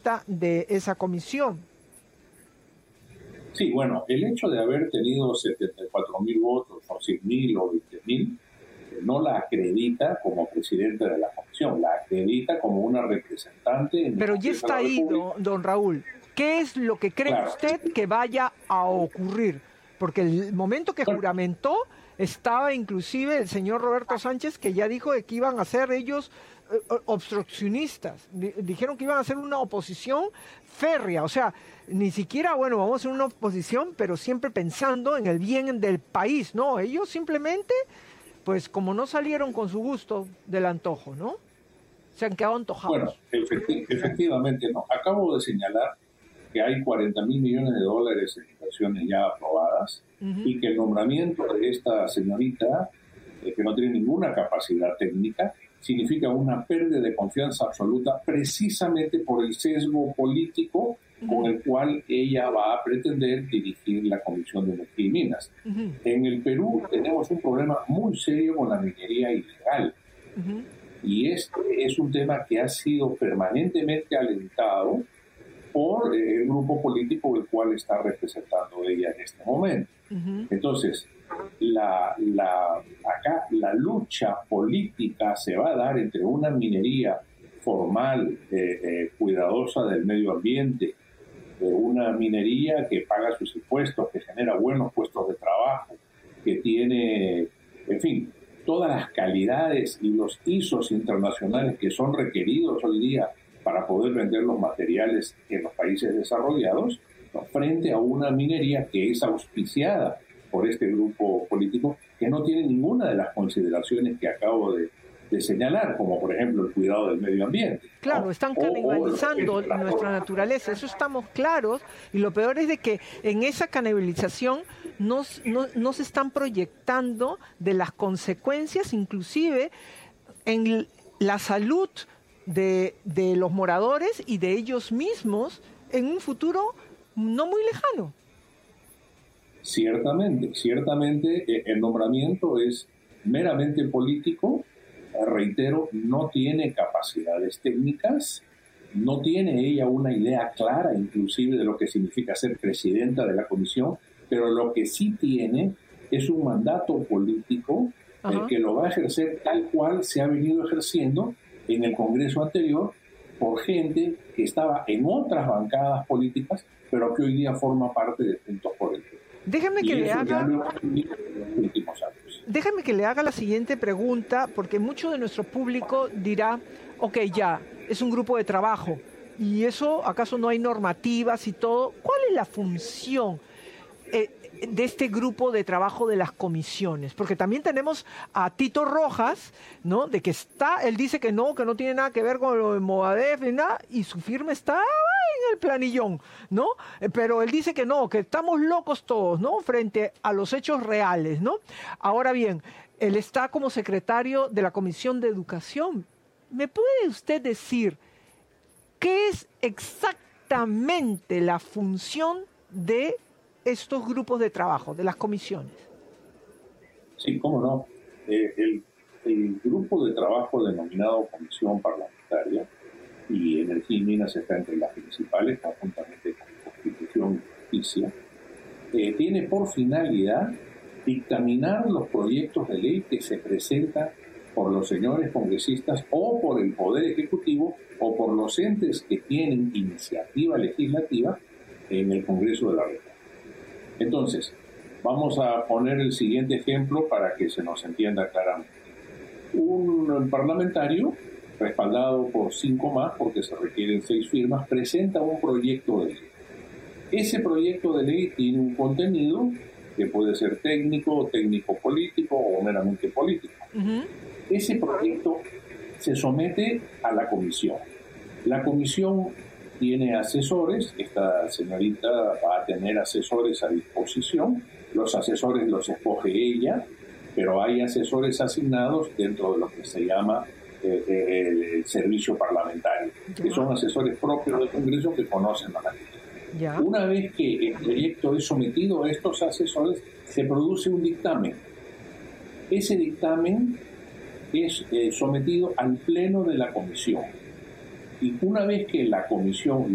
presidenta de esa comisión. Sí, bueno, el hecho de haber tenido 74.000 votos, o 100.000 o 20.000, no la acredita como presidenta de la comisión, la acredita como una representante. Pero ya está ahí, don Raúl. ¿Qué es lo que cree usted que vaya a ocurrir? Porque el momento que juramentó estaba inclusive el señor Roberto Sánchez, que ya dijo que iban a ser ellos obstruccionistas. Dijeron que iban a hacer una oposición férrea, o sea, ni siquiera, bueno, vamos a hacer una oposición, pero siempre pensando en el bien del país, ¿no? Ellos simplemente, pues como no salieron con su gusto del antojo, ¿no? Se han quedado antojados. Bueno, efectivamente no. Acabo de señalar que hay 40.000 millones de dólares en inversiones ya aprobadas y que el nombramiento de esta señorita, que no tiene ninguna capacidad técnica, significa una pérdida de confianza absoluta precisamente por el sesgo político con el cual ella va a pretender dirigir la Comisión de Energía y Minas. En el Perú tenemos un problema muy serio con la minería ilegal. Y este es un tema que ha sido permanentemente alentado por el grupo político el cual está representando ella en este momento. Entonces, acá la lucha política se va a dar entre una minería formal, cuidadosa del medio ambiente, una minería que paga sus impuestos, que genera buenos puestos de trabajo, que tiene, en fin, todas las calidades y los ISOs internacionales que son requeridos hoy día para poder vender los materiales en los países desarrollados, frente a una minería que es auspiciada por este grupo político que no tiene ninguna de las consideraciones que acabo de señalar, como por ejemplo el cuidado del medio ambiente. Claro, están canibalizando nuestra naturaleza, eso estamos claros, y lo peor es de que en esa canibalización no se están proyectando de las consecuencias, inclusive en la salud de los moradores y de ellos mismos en un futuro no muy lejano. Ciertamente el nombramiento es meramente político. Reitero, no tiene capacidades técnicas, no tiene ella una idea clara inclusive de lo que significa ser presidenta de la comisión, pero lo que sí tiene es un mandato político que lo va a ejercer tal cual se ha venido ejerciendo en el Congreso anterior por gente que estaba en otras bancadas políticas, pero que hoy día forma parte de Juntos por el Perú. Déjame que le haga la siguiente pregunta, porque mucho de nuestro público dirá, ok, ya, es un grupo de trabajo, y eso, ¿acaso no hay normativas y todo? ¿Cuál es la función de este grupo de trabajo de las comisiones? Porque también tenemos a Tito Rojas, ¿no? De que él dice que no tiene nada que ver con lo de Movadef ni nada, y su firma está en el planillón, ¿no? Pero él dice que no, que estamos locos todos, ¿no? Frente a los hechos reales, ¿no? Ahora bien, él está como secretario de la Comisión de Educación. ¿Me puede usted decir qué es exactamente la función de estos grupos de trabajo, de las comisiones? Sí, cómo no. El grupo de trabajo denominado Comisión Parlamentaria, y Energía y Minas está entre las principales, conjuntamente con Constitución y Justicia, tiene por finalidad dictaminar los proyectos de ley que se presentan por los señores congresistas o por el Poder Ejecutivo o por los entes que tienen iniciativa legislativa en el Congreso de la República. Entonces, vamos a poner el siguiente ejemplo para que se nos entienda claramente. Un parlamentario, respaldado por 5 más, porque se requieren 6 firmas, presenta un proyecto de ley. Ese proyecto de ley tiene un contenido que puede ser técnico, técnico-político o meramente político. Ese proyecto se somete a la comisión. La comisión tiene asesores, esta señorita va a tener asesores a disposición, los asesores los escoge ella, pero hay asesores asignados dentro de lo que se llama el servicio parlamentario, que son asesores propios del Congreso que conocen la materia. Una vez que el proyecto es sometido a estos asesores, se produce un dictamen. Ese dictamen es sometido al pleno de la comisión. Y una vez que la comisión